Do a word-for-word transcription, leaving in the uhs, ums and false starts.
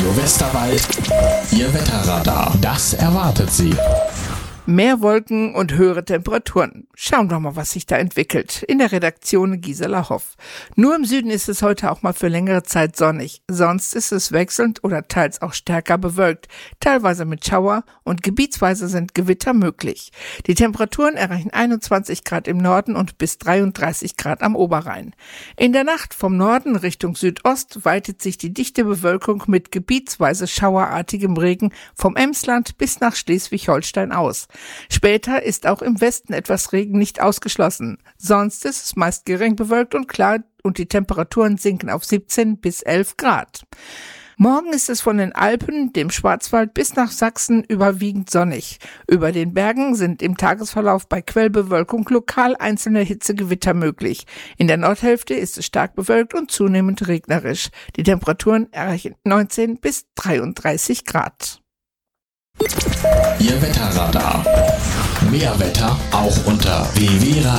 Radio Westerwald, Ihr Wetterradar. Das erwartet Sie. Mehr Wolken und höhere Temperaturen. Schauen wir mal, was sich da entwickelt. In der Redaktion Gisela Hoff. Nur im Süden ist es heute auch mal für längere Zeit sonnig. Sonst ist es wechselnd oder teils auch stärker bewölkt. Teilweise mit Schauer und gebietsweise sind Gewitter möglich. Die Temperaturen erreichen einundzwanzig Grad im Norden und bis dreiunddreißig Grad am Oberrhein. In der Nacht vom Norden Richtung Südost weitet sich die dichte Bewölkung mit gebietsweise schauerartigem Regen vom Emsland bis nach Schleswig-Holstein aus. Später ist auch im Westen etwas Regen nicht ausgeschlossen. Sonst ist es meist gering bewölkt und klar und die Temperaturen sinken auf siebzehn bis elf Grad. Morgen ist es von den Alpen, dem Schwarzwald bis nach Sachsen überwiegend sonnig. Über den Bergen sind im Tagesverlauf bei Quellbewölkung lokal einzelne Hitzegewitter möglich. In der Nordhälfte ist es stark bewölkt und zunehmend regnerisch. Die Temperaturen erreichen neunzehn bis dreiunddreißig Grad. Ihr Wetterradar. Mehr Wetter auch unter w w w punkt